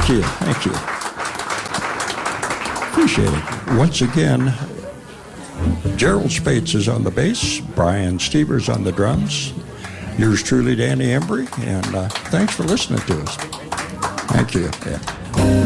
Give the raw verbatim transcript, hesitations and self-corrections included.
Thank you. Thank you. Appreciate it. Once again, Gerald Spates is on the bass, Brian Stevers on the drums, yours truly, Danny Embry, and uh, thanks for listening to us. Thank you. Yeah.